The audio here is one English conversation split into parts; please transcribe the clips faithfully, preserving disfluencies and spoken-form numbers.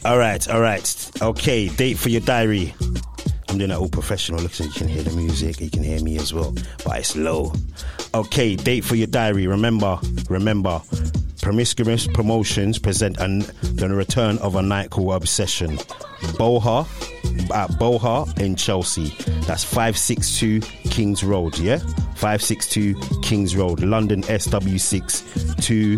All right, all right. Okay, date for your diary. I'm doing that all professional. Look, so you can hear the music, you can hear me as well, but it's low. Okay, date for your diary. Remember, remember, Promiscuous Promotions present an, the return of a night called Obsession. Boha, at Boha in Chelsea. That's five sixty-two Kings Road, yeah? five sixty-two Kings Road, London S W six two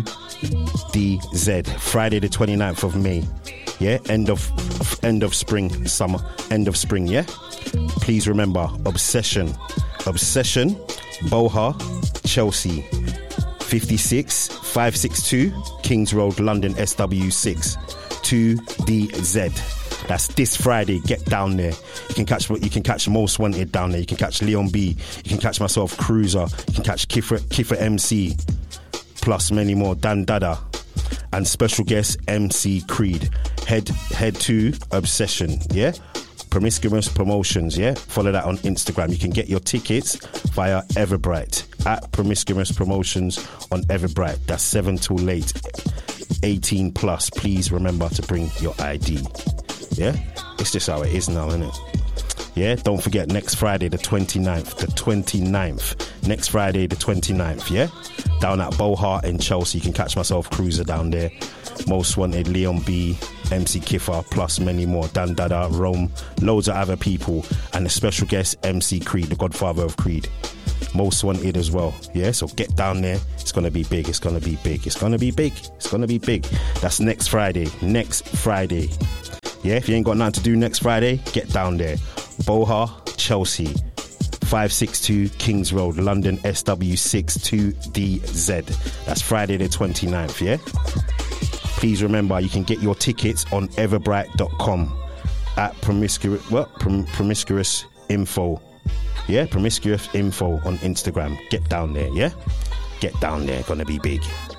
D Z. Friday the twenty-ninth of May. Yeah, end of end of spring, summer, end of spring, yeah? Please remember, Obsession. Obsession, Boha, Chelsea. fifty-six five sixty-two Kings Road, London S W six two D Z. That's this Friday. Get down there. You can catch you can catch Most Wanted down there. You can catch Leon B. You can catch myself, Cruiser. You can catch Kiffer, Kiffer M C, plus many more. Dan Dada and special guest M C Creed. Head head to Obsession. Yeah. Promiscuous Promotions, yeah? Follow that on Instagram. You can get your tickets via Everbright at Promiscuous Promotions on Everbright. That's seven till late, eighteen plus. Please remember to bring your I D. Yeah? It's just how it is now, isn't it? Yeah? Don't forget, next Friday, the twenty-ninth. The twenty-ninth. Next Friday, the twenty-ninth, yeah? Down at Bohart in Chelsea. You can catch myself, Cruiser, down there. Most Wanted, Leon B, M C Kiffer, plus many more. Dan Dada, Rome, loads of other people, and a special guest, M C Creed, the godfather of Creed. Most Wanted as well. Yeah, so get down there. It's gonna be big. It's gonna be big. It's gonna be big. It's gonna be big. That's next Friday. Next Friday. Yeah, if you ain't got nothing to do next Friday, get down there. Boha, Chelsea. five sixty-two Kings Road, London S W six two D Z. That's Friday the twenty-ninth, yeah? Please remember, you can get your tickets on everbright dot com at promiscuous, what? Prom- promiscuous info. Yeah, promiscuous info on Instagram. Get down there, yeah? Get down there, gonna be big.